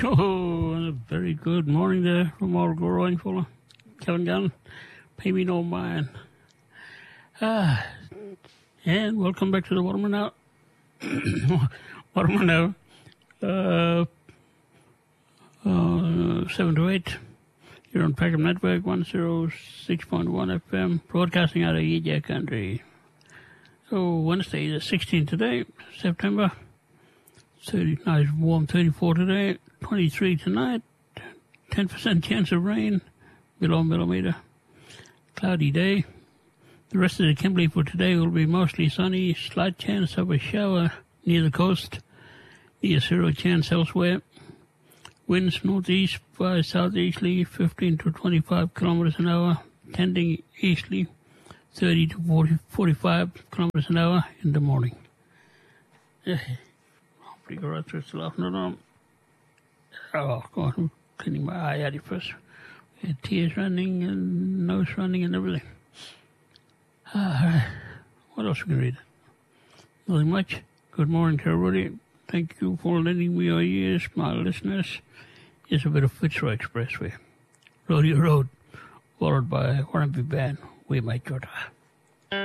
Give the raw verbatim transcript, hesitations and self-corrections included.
Oh, and a very good morning there from our growing fella, Kevin Gunn. Pay me no mind. Ah, and welcome back to the Waterman Now. Waterman Now. Uh, uh, seven to eight. You're on Peckham Network, one oh six point one F M, broadcasting out of Yijia Country. So, Wednesday, the sixteenth today, September. thirty, nice warm thirty-four today, twenty-three tonight, ten percent chance of rain, below millimeter. Cloudy day. The rest of the Kimberley for today will be mostly sunny, slight chance of a shower near the coast, near zero chance elsewhere. Winds northeast by southeasterly, fifteen to twenty-five kilometers an hour, tending easterly, thirty to forty, forty-five kilometers an hour in the morning. Pretty good after it's laughing on. Oh, God, I'm cleaning my eye out first. Had tears running and nose running and everything. Ah, what else we can read? Nothing much. Good morning to everybody. Thank you for lending me your ears, my listeners. Here's a bit of Fitzroy Expressway. Rodeo Road, followed by Warrenby Band, We Might Go Die.